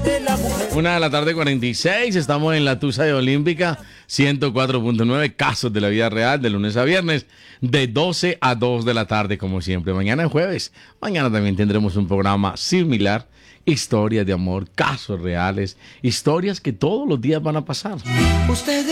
Una de la tarde 46, estamos en la Tusa de Olímpica 104.9, casos de la vida real, de lunes a viernes, de 12 a 2 de la tarde, como siempre. Mañana es jueves, mañana también tendremos un programa similar, historias de amor, casos reales, historias que todos los días van a pasar. Ustedes